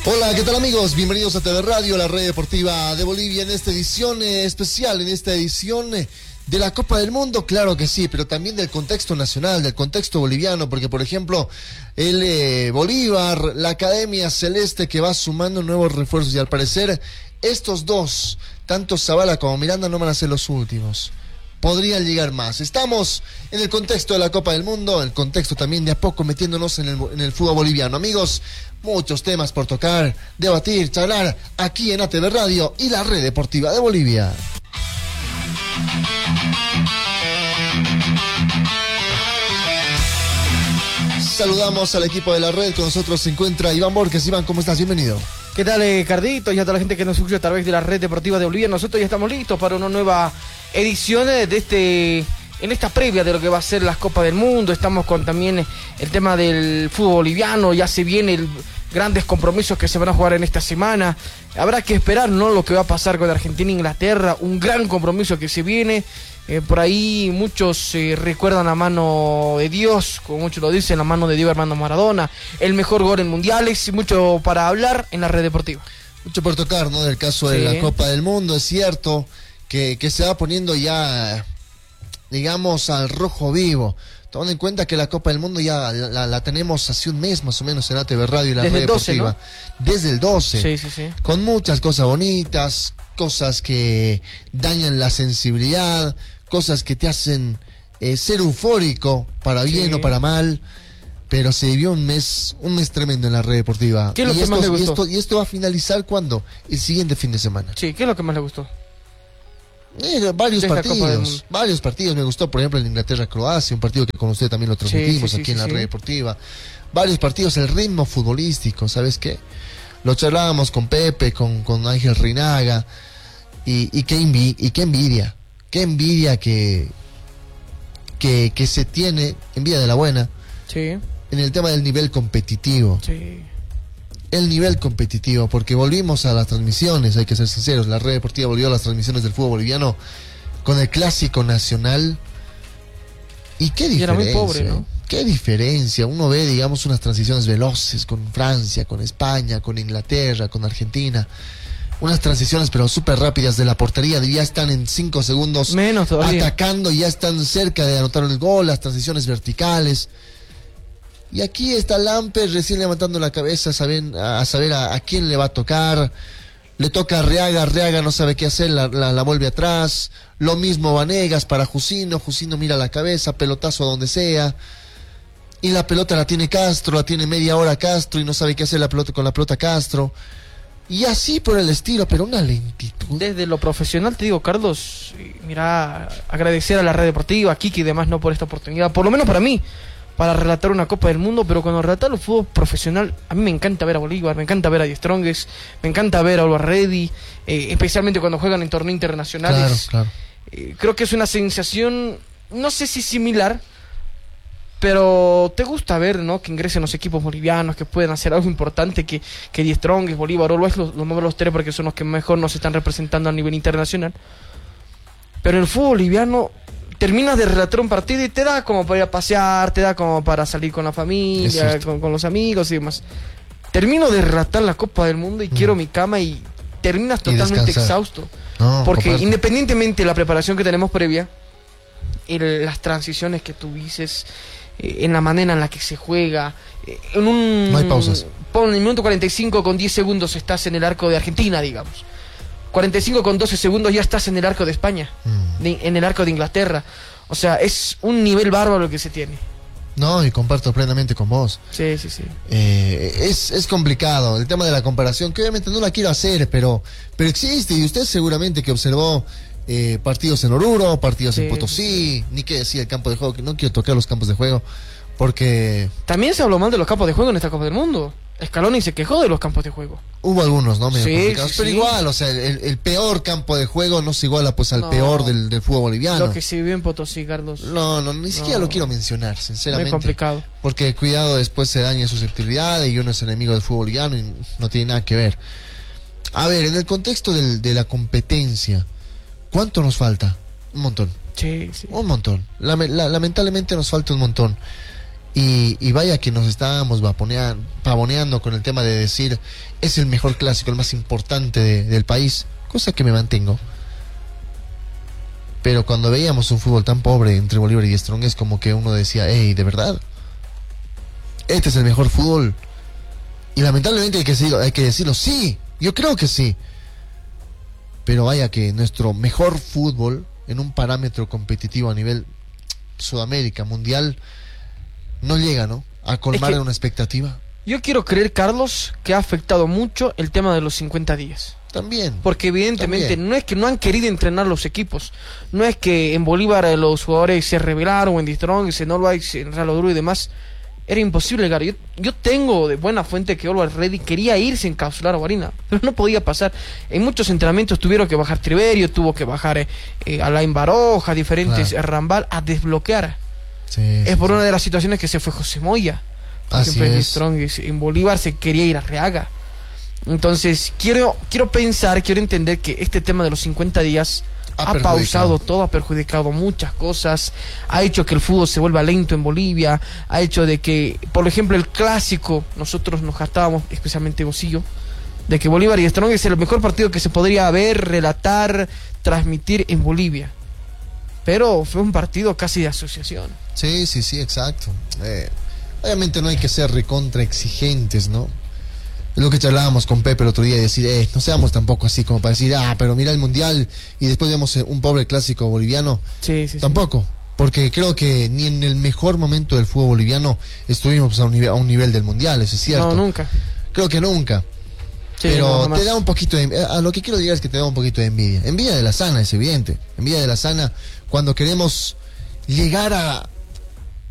Hola, ¿qué tal amigos? Bienvenidos a TV Radio, la red deportiva de Bolivia, en esta edición especial, en esta edición de la Copa del Mundo, claro que sí, pero también del contexto nacional, del contexto boliviano, porque por ejemplo, el Bolívar, la Academia Celeste que va sumando nuevos refuerzos y al parecer estos dos, tanto Zavala como Miranda, no van a ser los últimos. Podrían llegar más. Estamos en el contexto de la Copa del Mundo, el contexto también de a poco metiéndonos en el fútbol boliviano. Amigos, muchos temas por tocar, debatir, charlar aquí en ATV Radio y la red deportiva de Bolivia. Saludamos al equipo de la red, con nosotros se encuentra Iván Borges. Iván, ¿cómo estás? Bienvenido. ¿Qué tal, Cardito? Y a toda la gente que nos escucha a través de la red deportiva de Bolivia. Nosotros ya estamos listos para una nueva edición en esta previa de lo que va a ser las Copas del Mundo. Estamos con también el tema del fútbol boliviano. Ya se vienen grandes compromisos que se van a jugar en esta semana. Habrá que esperar, ¿no?, lo que va a pasar con Argentina e Inglaterra. Un gran compromiso que se viene. Por ahí muchos recuerdan la mano de Dios, como muchos lo dicen, la mano de Diego Armando Maradona, el mejor gol en mundiales, y mucho para hablar en la red deportiva. Mucho por tocar, ¿no?, del caso de la Copa del Mundo. Es cierto que se va poniendo ya, digamos, al rojo vivo, tomando en cuenta que la Copa del Mundo ya la tenemos hace un mes más o menos en ATV Radio y la red deportiva. 12, ¿no? Desde el 12, sí. Con muchas cosas bonitas, cosas que dañan la sensibilidad, cosas que te hacen ser eufórico, para bien o para mal, pero se vivió un mes tremendo en la red deportiva. ¿Qué es lo que más le gustó? Y esto va a finalizar ¿cuándo? El siguiente fin de semana. Sí, ¿qué es lo que más le gustó? Varios partidos. Me gustó, por ejemplo, el Inglaterra-Croacia, un partido que con usted también lo transmitimos aquí en la red deportiva. Varios partidos, el ritmo futbolístico, ¿sabes qué? Lo charlábamos con Pepe, con Ángel Rinaga, y qué envidia. Qué envidia que se tiene, envidia de la buena, en el tema del nivel competitivo. Sí. El nivel competitivo, porque volvimos a las transmisiones, hay que ser sinceros, la red deportiva volvió a las transmisiones del fútbol boliviano con el clásico nacional. Y qué diferencia. Y era muy pobre, ¿no? Qué diferencia. Uno ve, digamos, unas transiciones veloces con Francia, con España, con Inglaterra, con Argentina. Unas transiciones pero súper rápidas de la portería, ya están en 5 segundos menos atacando y ya están cerca de anotar el gol, las transiciones verticales. Y aquí está Lampe recién levantando la cabeza a saber a quién le va a tocar. Le toca a Reaga no sabe qué hacer, la vuelve atrás. Lo mismo Vanegas para Jusino mira la cabeza, pelotazo a donde sea. Y la pelota la tiene Castro, la tiene media hora Castro y no sabe qué hacer con la pelota Castro. Y así por el estilo, pero una lentitud. Desde lo profesional te digo, Carlos, mira, agradecer a la red deportiva, a Kiki y demás, no por esta oportunidad, por lo menos para mí, para relatar una Copa del Mundo. Pero cuando relatar el fútbol profesional, a mí me encanta ver a Bolívar, me encanta ver a Die Strongest, me encanta ver a Always Ready, especialmente cuando juegan en torneos internacionales. Claro. Creo que es una sensación, no sé si similar, pero te gusta ver, ¿no?, que ingresen los equipos bolivianos, que pueden hacer algo importante, que Die Strongest, Bolívar, Always, los mueven los tres porque son los que mejor nos están representando a nivel internacional. Pero el fútbol boliviano, terminas de relatar un partido y te da como para ir a pasear, te da como para salir con la familia, con los amigos y demás. Termino de relatar la Copa del Mundo y quiero mi cama y terminas totalmente exhausto. No, porque independientemente de la preparación que tenemos previa, las transiciones que tú dices, en la manera en la que se juega, no hay pausas. En el minuto 45 con 10 segundos estás en el arco de Argentina, digamos. 45 con 12 segundos ya estás en el arco de España, en el arco de Inglaterra. O sea, es un nivel bárbaro que se tiene. No, y comparto plenamente con vos. Sí. Es complicado el tema de la comparación, que obviamente no la quiero hacer, pero existe. Y usted seguramente que observó partidos en Oruro, partidos en Potosí, ni qué decir el campo de juego, que no quiero tocar los campos de juego, porque... También se habló mal de los campos de juego en esta Copa del Mundo. Scaloni se quejó de los campos de juego. Hubo algunos, ¿no? Medio complicados, pero igual, o sea, el peor campo de juego no se iguala pues al peor del fútbol boliviano. Lo que se vive en Potosí, Carlos. No, ni siquiera lo quiero mencionar, sinceramente. Muy complicado. Porque cuidado, después se daña susceptibilidad y uno es enemigo del fútbol boliviano y no tiene nada que ver. A ver, en el contexto de la competencia, ¿cuánto nos falta? Un montón. Sí. Un montón. Lamentablemente nos falta un montón. Y vaya que nos estábamos pavoneando con el tema de decir es el mejor clásico, el más importante del país, cosa que me mantengo. Pero cuando veíamos un fútbol tan pobre entre Bolívar y Strong, es como que uno decía, hey, ¿de verdad? ¿Este es el mejor fútbol? Y lamentablemente hay que decirlo, sí, yo creo que sí. Pero vaya que nuestro mejor fútbol en un parámetro competitivo a nivel Sudamérica, mundial, no llega, ¿no?, a colmar una expectativa. Yo quiero creer, Carlos, que ha afectado mucho el tema de los 50 días. También. Porque evidentemente no es que no han querido entrenar los equipos. No es que en Bolívar los jugadores se rebelaron, o en Strong, en Always, en Real Oruro y demás. Era imposible, Gary. Yo tengo de buena fuente que Always Ready quería irse a encapsular a Guarina, pero no podía pasar. En muchos entrenamientos tuvieron que bajar Triverio, tuvo que bajar Alain Baroja, diferentes Rambal, a desbloquear. Sí, es por una de las situaciones que se fue José Moya. Por ejemplo, en Strong, en Bolívar se quería ir a Reaga. Entonces, quiero pensar, quiero entender que este tema de los 50 días ha pausado todo, ha perjudicado muchas cosas, ha hecho que el fútbol se vuelva lento en Bolivia, ha hecho de que, por ejemplo, el clásico, nosotros nos gastábamos, especialmente Gocillo, de que Bolívar y Strong es el mejor partido que se podría ver, relatar, transmitir en Bolivia. Pero fue un partido casi de asociación. Sí, exacto. Obviamente no hay que ser recontra exigentes, ¿no? Es lo que charlábamos con Pepe el otro día y decir, no seamos tampoco así como para decir, pero mira el mundial y después vemos un pobre clásico boliviano. Sí. Tampoco, porque creo que ni en el mejor momento del fútbol boliviano estuvimos a un nivel del mundial, eso es cierto. No, nunca. Creo que nunca. Sí, pero te da un poquito de... A lo que quiero llegar es que te da un poquito de envidia. Envidia de la sana, es evidente. Envidia de la sana cuando queremos llegar a